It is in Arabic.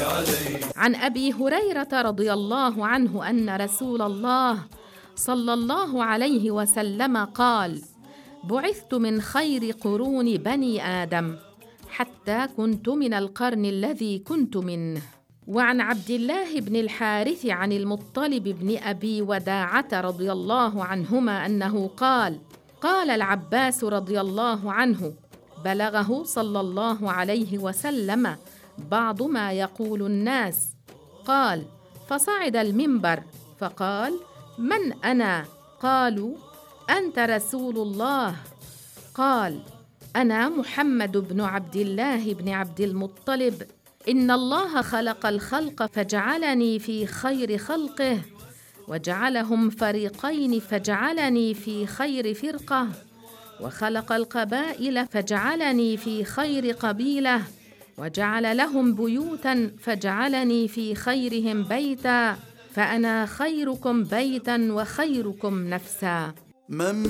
عن أبي هريرة رضي الله عنه أن رسول الله صلى الله عليه وسلم قال: بعثت من خير قرون بني آدم حتى كنت من القرن الذي كنت منه. وعن عبد الله بن الحارث عن المطلب بن أبي وداعة رضي الله عنهما أنه قال: قال العباس رضي الله عنه: بلغه صلى الله عليه وسلم بعض ما يقول الناس. قال: فصعد المنبر فقال: من أنا؟ قالوا: أنت رسول الله. قال: أنا محمد بن عبد الله بن عبد المطلب. إن الله خلق الخلق فجعلني في خير خلقه، وجعلهم فريقين فجعلني في خير فرقة، وخلق القبائل فجعلني في خير قبيلة، وجعل لهم بيوتا فجعلني في خيرهم بيتا، فأنا خيركم بيتا وخيركم نفسا.